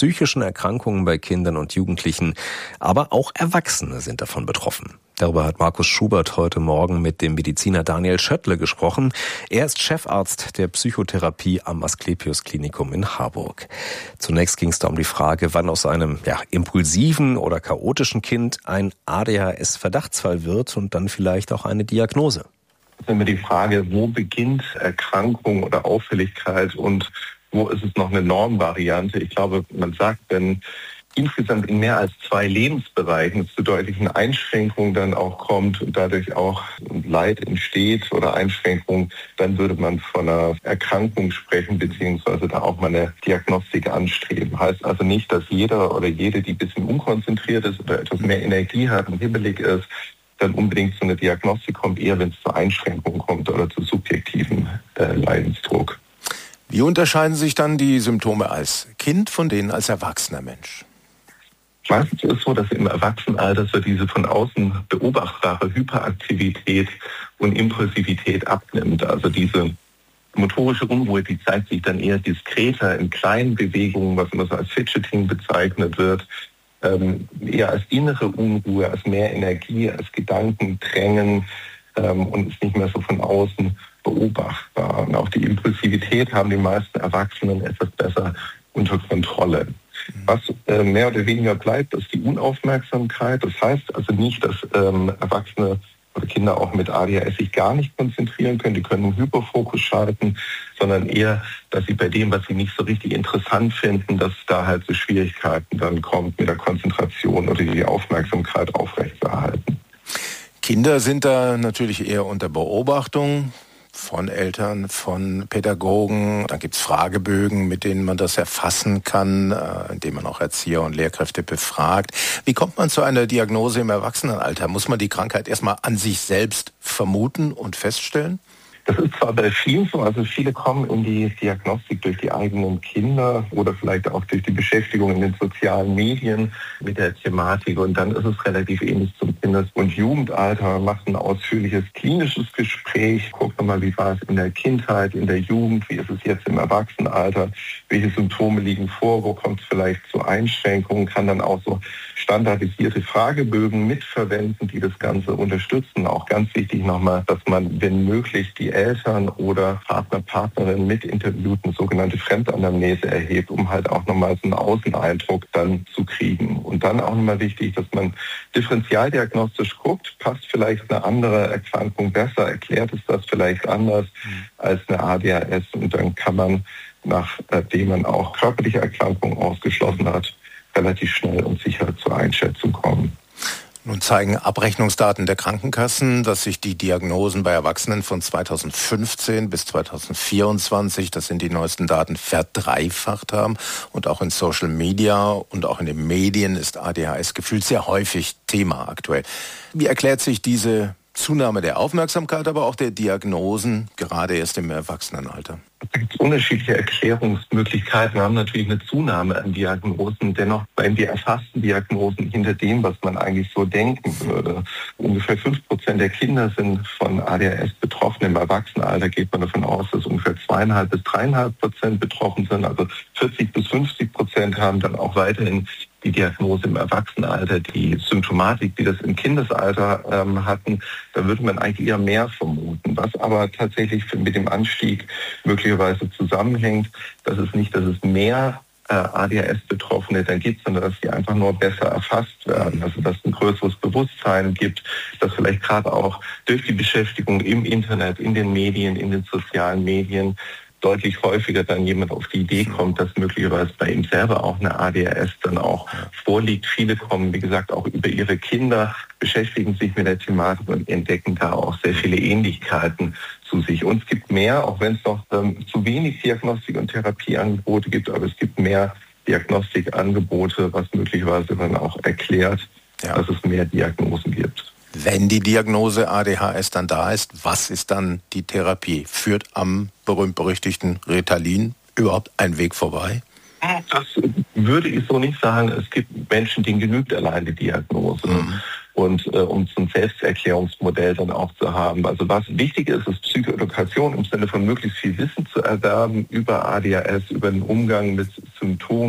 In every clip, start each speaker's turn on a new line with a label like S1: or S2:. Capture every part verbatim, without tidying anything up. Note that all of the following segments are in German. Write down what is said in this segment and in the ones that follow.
S1: psychischen Erkrankungen bei Kindern und Jugendlichen, aber auch Erwachsene sind davon betroffen. Darüber hat Markus Schubert heute Morgen mit dem Mediziner Daniel Schöttle gesprochen. Er ist Chefarzt der Psychotherapie am Asklepios-Klinikum in Harburg. Zunächst ging es da um die Frage, wann aus einem ja, impulsiven oder chaotischen Kind ein A D H S-Verdachtsfall wird und dann vielleicht auch eine Diagnose.
S2: Das ist immer die Frage, wo beginnt Erkrankung oder Auffälligkeit und wo ist es noch eine Normvariante? Ich glaube, man sagt, wenn insgesamt in mehr als zwei Lebensbereichen zu deutlichen Einschränkungen dann auch kommt und dadurch auch Leid entsteht oder Einschränkungen, dann würde man von einer Erkrankung sprechen, beziehungsweise da auch mal eine Diagnostik anstreben. Heißt also nicht, dass jeder oder jede, die ein bisschen unkonzentriert ist oder etwas mehr Energie hat und hibbelig ist, dann unbedingt zu einer Diagnostik kommt, eher wenn es zu Einschränkungen kommt oder zu subjektiven äh, Leidensdruck.
S3: Wie unterscheiden sich dann die Symptome als Kind von denen als erwachsener Mensch?
S2: Meistens ist es so, dass im Erwachsenenalter so diese von außen beobachtbare Hyperaktivität und Impulsivität abnimmt. Also diese motorische Unruhe, die zeigt sich dann eher diskreter in kleinen Bewegungen, was immer so als Fidgeting bezeichnet wird, ähm, eher als innere Unruhe, als mehr Energie, als Gedankendrängen ähm, und ist nicht mehr so von außen beobachtbar. Und auch die Impulsivität haben die meisten Erwachsenen etwas besser unter Kontrolle. Was äh, mehr oder weniger bleibt, ist die Unaufmerksamkeit. Das heißt also nicht, dass ähm, Erwachsene oder Kinder auch mit A D H S sich gar nicht konzentrieren können. Die können im Hyperfokus schalten, sondern eher, dass sie bei dem, was sie nicht so richtig interessant finden, dass da halt zu Schwierigkeiten dann kommt mit der Konzentration oder die Aufmerksamkeit aufrechtzuerhalten.
S3: Kinder sind da natürlich eher unter Beobachtung von Eltern, von Pädagogen. Dann gibt es Fragebögen, mit denen man das erfassen kann, indem man auch Erzieher und Lehrkräfte befragt. Wie kommt man zu einer Diagnose im Erwachsenenalter? Muss man die Krankheit erstmal an sich selbst vermuten und feststellen?
S2: Das ist zwar bei vielen so, also viele kommen in die Diagnostik durch die eigenen Kinder oder vielleicht auch durch die Beschäftigung in den sozialen Medien mit der Thematik und dann ist es relativ ähnlich zum Kindes- und Jugendalter. Man macht ein ausführliches klinisches Gespräch, guckt nochmal, wie war es in der Kindheit, in der Jugend, wie ist es jetzt im Erwachsenenalter, welche Symptome liegen vor, wo kommt es vielleicht zu Einschränkungen, kann dann auch so standardisierte Fragebögen mitverwenden, die das Ganze unterstützen. Auch ganz wichtig nochmal, dass man, wenn möglich, die Eltern oder Partner, Partnerin mit Interviewten sogenannte Fremdanamnese erhebt, um halt auch nochmal so einen Außeneindruck dann zu kriegen. Und dann auch nochmal wichtig, dass man differentialdiagnostisch guckt, passt vielleicht eine andere Erkrankung besser, erklärt es das vielleicht anders als eine A D H S und dann kann man, nachdem man auch körperliche Erkrankungen ausgeschlossen hat, relativ schnell und sicher zur Einschätzung kommen.
S3: Nun zeigen Abrechnungsdaten der Krankenkassen, dass sich die Diagnosen bei Erwachsenen von zweitausendfünfzehn bis zweitausendvierundzwanzig, das sind die neuesten Daten, verdreifacht haben. Und auch in Social Media und auch in den Medien ist A D H S gefühlt sehr häufig Thema aktuell. Wie erklärt sich diese Zunahme der Aufmerksamkeit, aber auch der Diagnosen, gerade erst im Erwachsenenalter?
S2: Es gibt unterschiedliche Erklärungsmöglichkeiten. Wir haben natürlich eine Zunahme an Diagnosen. Dennoch bleiben die erfassten Diagnosen hinter dem, was man eigentlich so denken würde. Ungefähr fünf Prozent der Kinder sind von A D H S betroffen. Im Erwachsenenalter geht man davon aus, dass ungefähr zweieinhalb bis dreieinhalb Prozent betroffen sind. Also vierzig bis fünfzig Prozent haben dann auch weiterhin die Diagnose im Erwachsenenalter, die Symptomatik, die das im Kindesalter ähm, hatten, da würde man eigentlich eher mehr vermuten. Was aber tatsächlich mit dem Anstieg möglicherweise zusammenhängt, das ist nicht, dass es mehr äh, A D H S-Betroffene dann gibt, sondern dass die einfach nur besser erfasst werden. Also dass es ein größeres Bewusstsein gibt, dass vielleicht gerade auch durch die Beschäftigung im Internet, in den Medien, in den sozialen Medien deutlich häufiger dann jemand auf die Idee kommt, dass möglicherweise bei ihm selber auch eine A D H S dann auch vorliegt. Viele kommen, wie gesagt, auch über ihre Kinder, beschäftigen sich mit der Thematik und entdecken da auch sehr viele Ähnlichkeiten zu sich. Und es gibt mehr, auch wenn es noch ähm, zu wenig Diagnostik- und Therapieangebote gibt, aber es gibt mehr Diagnostikangebote, was möglicherweise dann auch erklärt, ja, dass es mehr Diagnosen gibt.
S3: Wenn die Diagnose A D H S dann da ist, was ist dann die Therapie? Führt am berühmt-berüchtigten Ritalin überhaupt ein Weg vorbei?
S2: Das würde ich so nicht sagen. Es gibt Menschen, denen genügt allein die Diagnose. Mhm. Und äh, um so ein Selbsterklärungsmodell dann auch zu haben. Also was wichtig ist, ist Psychoedukation im Sinne von möglichst viel Wissen zu erwerben über A D H S, über den Umgang mit Symptomen,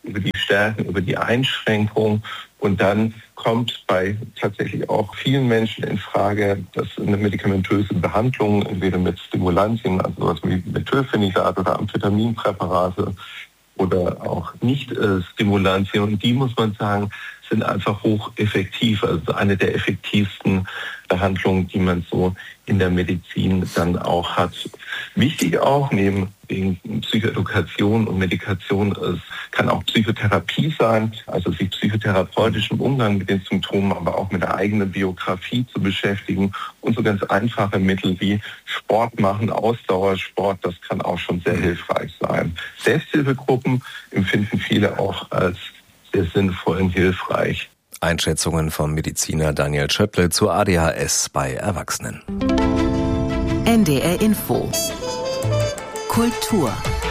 S2: über die Stärken, über die Einschränkungen. Und dann kommt bei tatsächlich auch vielen Menschen in Frage, dass eine medikamentöse Behandlung, entweder mit Stimulantien, also sowas wie Methylphenidat oder Amphetaminpräparate oder auch Nicht-Stimulantien, und die, muss man sagen, sind einfach hocheffektiv, also eine der effektivsten Behandlungen, die man so in der Medizin dann auch hat. Wichtig auch, neben wegen Psychoedukation und Medikation, es kann auch Psychotherapie sein, also sich psychotherapeutisch im Umgang mit den Symptomen, aber auch mit der eigenen Biografie zu beschäftigen, und so ganz einfache Mittel wie Sport machen, Ausdauersport, das kann auch schon sehr hilfreich sein. Selbsthilfegruppen empfinden viele auch als sehr sinnvoll und hilfreich.
S1: Einschätzungen vom Mediziner Daniel Schöttle zur A D H S bei Erwachsenen.
S4: N D R Info. Kultur.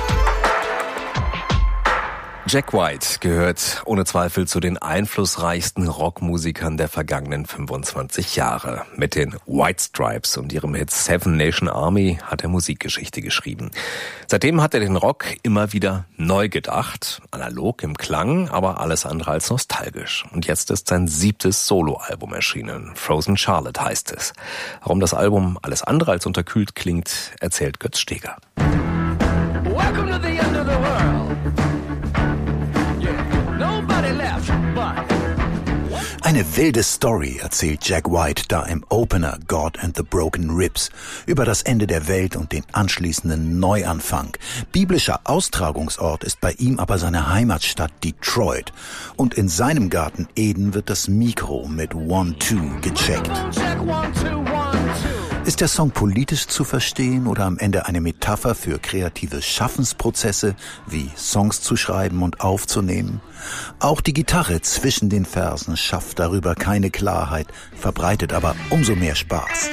S1: Jack White gehört ohne Zweifel zu den einflussreichsten Rockmusikern der vergangenen fünfundzwanzig Jahre. Mit den White Stripes und ihrem Hit Seven Nation Army hat er Musikgeschichte geschrieben. Seitdem hat er den Rock immer wieder neu gedacht, analog im Klang, aber alles andere als nostalgisch. Und jetzt ist sein siebtes Soloalbum erschienen. Frozen Charlotte heißt es. Warum das Album alles andere als unterkühlt klingt, erzählt Götz Steger.
S5: Welcome to the end of the world.
S6: Eine wilde Story erzählt Jack White da im Opener God and the Broken Ribs über das Ende der Welt und den anschließenden Neuanfang. Biblischer Austragungsort ist bei ihm aber seine Heimatstadt Detroit. Und in seinem Garten Eden wird das Mikro mit One Two gecheckt. Ist der Song politisch zu verstehen oder am Ende eine Metapher für kreative Schaffensprozesse, wie Songs zu schreiben und aufzunehmen? Auch die Gitarre zwischen den Versen schafft darüber keine Klarheit, verbreitet aber umso mehr Spaß.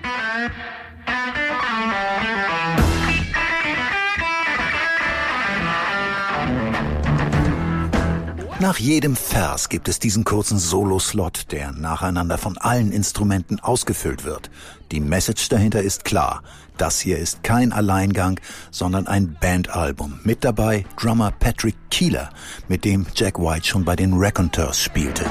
S6: Nach jedem Vers gibt es diesen kurzen Solo-Slot, der nacheinander von allen Instrumenten ausgefüllt wird. Die Message dahinter ist klar. Das hier ist kein Alleingang, sondern ein Bandalbum. Mit dabei Drummer Patrick Keeler, mit dem Jack White schon bei den Raconteurs spielte.